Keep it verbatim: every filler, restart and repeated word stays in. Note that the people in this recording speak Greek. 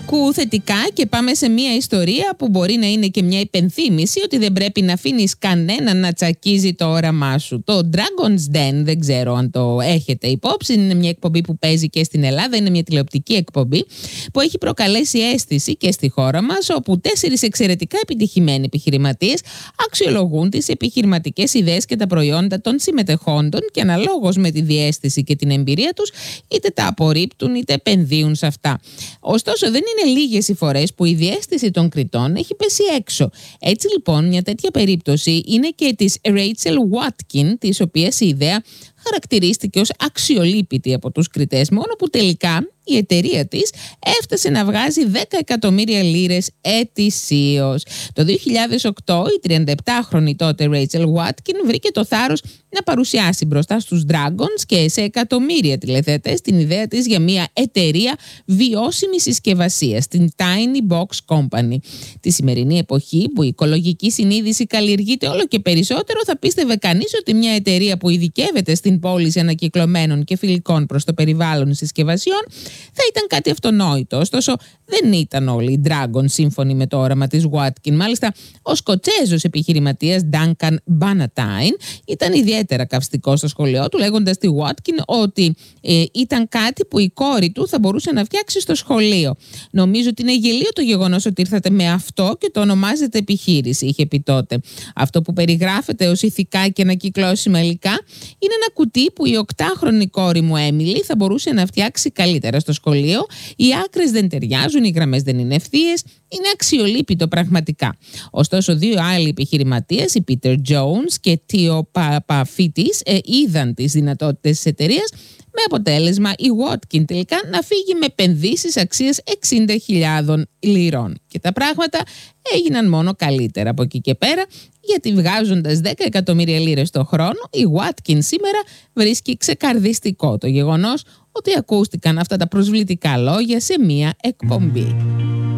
Ακού θετικά και πάμε σε μια ιστορία που μπορεί να είναι και μια υπενθύμηση ότι δεν πρέπει να αφήνεις κανέναν να τσακίζει το όραμά σου. Το Dragon's Den, δεν ξέρω αν το έχετε υπόψη, είναι μια εκπομπή που παίζει και στην Ελλάδα, είναι μια τηλεοπτική εκπομπή που έχει προκαλέσει αίσθηση και στη χώρα μας, όπου τέσσερις εξαιρετικά επιτυχημένοι επιχειρηματίες αξιολογούν τις επιχειρηματικές ιδέες και τα προϊόντα των συμμετεχόντων και αναλόγως με τη διαίσθηση και την εμπειρία τους είτε τα απορρίπτουν είτε επενδύουν σε αυτά. Ωστόσο, δεν είναι λίγες οι φορές που η διαίσθηση των κριτών έχει πέσει έξω. Έτσι λοιπόν, μια τέτοια περίπτωση είναι και της Rachel Watkin, της οποίας η ιδέα χαρακτηρίστηκε ως αξιολύπητη από τους κριτές, μόνο που τελικά η εταιρεία της έφτασε να βγάζει δέκα εκατομμύρια λίρες ετησίως. Το δύο χιλιάδες οκτώ η τριανταεπτάχρονη τότε Rachel Watkin βρήκε το θάρρος να παρουσιάσει μπροστά στους Dragons και σε εκατομμύρια τηλεθεατές την ιδέα της για μια εταιρεία βιώσιμης συσκευασίας, την Tiny Box Company. Τη σημερινή εποχή που η οικολογική συνείδηση καλλιεργείται όλο και περισσότερο, θα πίστευε κανείς ότι μια εταιρεία που ειδικεύεται στην πώληση ανακυκλωμένων και φιλικών προς το περιβάλλον συσκευασιών θα ήταν κάτι αυτονόητο. Ωστόσο, δεν ήταν όλοι οι Dragons σύμφωνοι με το όραμα της Watkin. Μάλιστα, ο Σκοτσέζος επιχειρηματίας Duncan Bannatyne ήταν ιδιαίτερα καυστικός στο σχολείο του, λέγοντας στη Watkin ότι ε, ήταν κάτι που η κόρη του θα μπορούσε να φτιάξει στο σχολείο. «Νομίζω ότι είναι γελίο το γεγονός ότι ήρθατε με αυτό και το ονομάζετε επιχείρηση», είχε πει τότε. «Αυτό που περιγράφεται ως ηθικά και ανακυκλώσιμα υλικά είναι ένα κουτί που η οκτάχρονη κόρη μου Έμιλι θα μπορούσε να φτιάξει καλύτερα στο σχολείο. Οι άκρες δεν ταιριάζουν, οι γραμμές δεν είναι ευθείες, είναι αξιολύπητο πραγματικά». Ωστόσο, δύο άλλοι επιχειρηματίες, οι Peter Jones και Theo Papafittis, ε, είδαν τις δυνατότητες της εταιρείας, με αποτέλεσμα η Watkin τελικά να φύγει με επενδύσεις αξίας εξήντα χιλιάδες λιρών. Και τα πράγματα έγιναν μόνο καλύτερα από εκεί και πέρα, γιατί βγάζοντας δέκα εκατομμύρια λίρες το χρόνο, η Watkin σήμερα βρίσκει ξεκαρδιστικό το γεγονός ότι ακούστηκαν αυτά τα προσβλητικά λόγια σε μία εκπομπή.